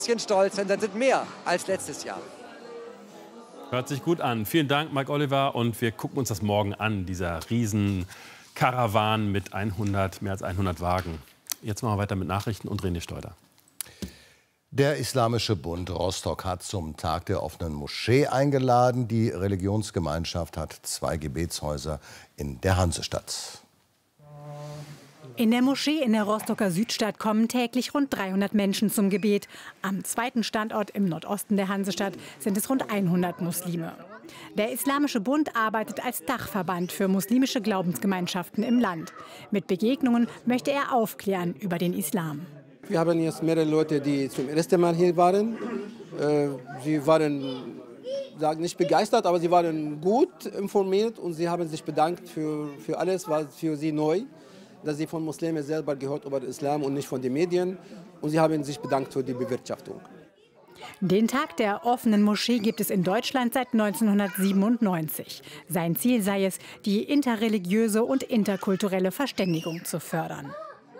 bisschen stolz, denn das sind mehr als letztes Jahr. Hört sich gut an. Vielen Dank, Mike Oliver. Und wir gucken uns das morgen an, dieser Riesenkarawan mit mehr als 100 Wagen. Jetzt machen wir weiter mit Nachrichten und René Steuder. Der Islamische Bund Rostock hat zum Tag der offenen Moschee eingeladen. Die Religionsgemeinschaft hat 2 Gebetshäuser in der Hansestadt. In der Moschee in der Rostocker Südstadt kommen täglich rund 300 Menschen zum Gebet. Am zweiten Standort im Nordosten der Hansestadt sind es rund 100 Muslime. Der Islamische Bund arbeitet als Dachverband für muslimische Glaubensgemeinschaften im Land. Mit Begegnungen möchte er aufklären über den Islam. Wir haben jetzt mehrere Leute, die zum ersten Mal hier waren. Sie waren nicht begeistert, aber sie waren gut informiert und sie haben sich bedankt für alles, was für sie neu, dass sie von Muslimen selber gehört über den Islam und nicht von den Medien. Und sie haben sich bedankt für die Bewirtschaftung. Den Tag der offenen Moschee gibt es in Deutschland seit 1997. Sein Ziel sei es, die interreligiöse und interkulturelle Verständigung zu fördern.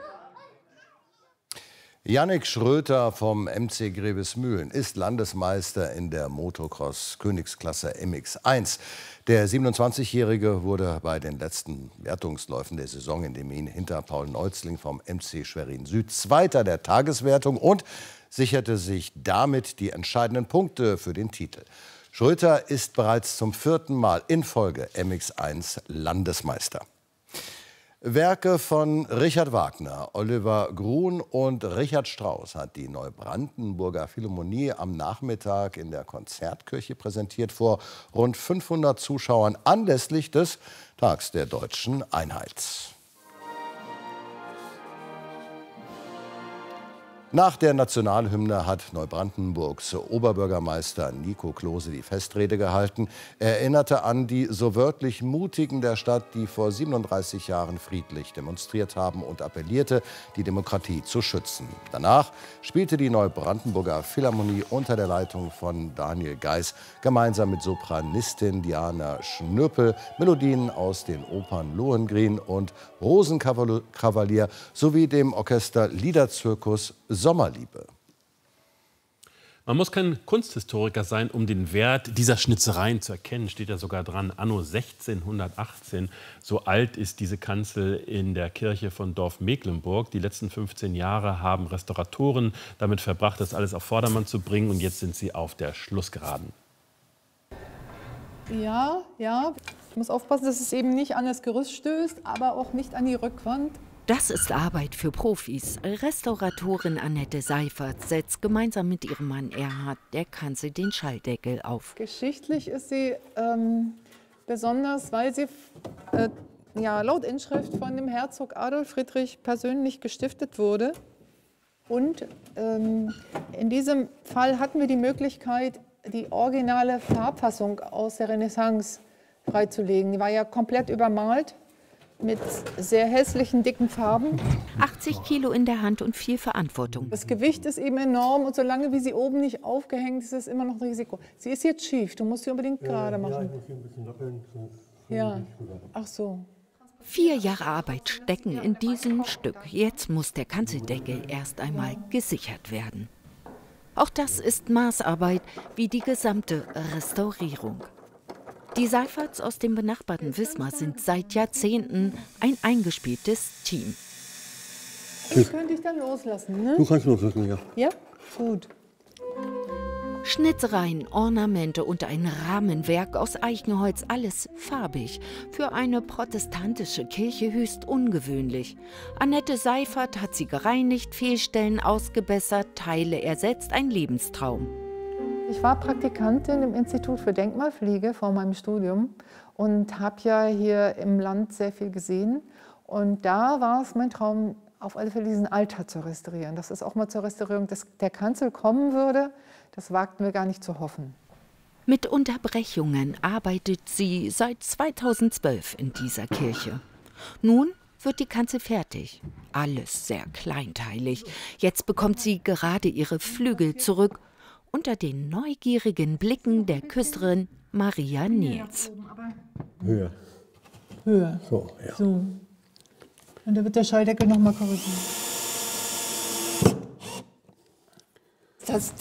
Yannick Schröter vom MC Grevesmühlen ist Landesmeister in der Motocross-Königsklasse MX1. Der 27-Jährige wurde bei den letzten Wertungsläufen der Saison in Demmin hinter Paul Neuzling vom MC Schwerin Süd Zweiter der Tageswertung und sicherte sich damit die entscheidenden Punkte für den Titel. Schröter ist bereits zum 4. Mal in Folge MX1 Landesmeister. Werke von Richard Wagner, Oliver Gruhn und Richard Strauss hat die Neubrandenburger Philharmonie am Nachmittag in der Konzertkirche präsentiert vor rund 500 Zuschauern anlässlich des Tags der Deutschen Einheit. Nach der Nationalhymne hat Neubrandenburgs Oberbürgermeister Nico Klose die Festrede gehalten. Er erinnerte an die so wörtlich Mutigen der Stadt, die vor 37 Jahren friedlich demonstriert haben und appellierte, die Demokratie zu schützen. Danach spielte die Neubrandenburger Philharmonie unter der Leitung von Daniel Geis gemeinsam mit Sopranistin Diana Schnöpel Melodien aus den Opern Lohengrin und Rosenkavalier sowie dem Orchester Liederzirkus Sommerliebe. Man muss kein Kunsthistoriker sein, um den Wert dieser Schnitzereien zu erkennen. Steht ja sogar dran, anno 1618. So alt ist diese Kanzel in der Kirche von Dorf Mecklenburg. Die letzten 15 Jahre haben Restauratoren damit verbracht, das alles auf Vordermann zu bringen. Und jetzt sind sie auf der Schlussgeraden. Ja. Ich muss aufpassen, dass es eben nicht an das Gerüst stößt, aber auch nicht an die Rückwand. Das ist Arbeit für Profis. Restauratorin Annette Seifert setzt gemeinsam mit ihrem Mann Erhard der Kanzel den Schalldeckel auf. Geschichtlich ist sie besonders, weil sie laut Inschrift von dem Herzog Adolf Friedrich persönlich gestiftet wurde. Und in diesem Fall hatten wir die Möglichkeit, die originale Farbfassung aus der Renaissance freizulegen. Die war ja komplett übermalt mit sehr hässlichen, dicken Farben. 80 Kilo in der Hand und viel Verantwortung. Das Gewicht ist eben enorm und solange wie sie oben nicht aufgehängt ist, ist es immer noch ein Risiko. Sie ist jetzt schief, du musst sie unbedingt gerade machen. Ja, ich muss sie ein bisschen lockern, sonst ach so. 4 Jahre Arbeit stecken in diesem Stück. Jetzt muss der Kanzeldeckel erst einmal gesichert werden. Auch das ist Maßarbeit, wie die gesamte Restaurierung. Die Seiferts aus dem benachbarten Wismar sind seit Jahrzehnten ein eingespieltes Team. Das könnte ich dann loslassen, ne? Du kannst loslassen, ja. Ja? Gut. Schnitzereien, Ornamente und ein Rahmenwerk aus Eichenholz, alles farbig. Für eine protestantische Kirche höchst ungewöhnlich. Annette Seifert hat sie gereinigt, Fehlstellen ausgebessert, Teile ersetzt, ein Lebenstraum. Ich war Praktikantin im Institut für Denkmalpflege vor meinem Studium und habe ja hier im Land sehr viel gesehen. Und da war es mein Traum, auf alle Fälle diesen Altar zu restaurieren. Dass es auch mal zur Restaurierung der Kanzel kommen würde, das wagten wir gar nicht zu hoffen. Mit Unterbrechungen arbeitet sie seit 2012 in dieser Kirche. Nun wird die Kanzel fertig. Alles sehr kleinteilig. Jetzt bekommt sie gerade ihre Flügel zurück. Unter den neugierigen Blicken der Küsterin Maria Nils. Höher. Höher. So, ja. So. Und da wird der Schalldeckel noch mal korrigiert. Das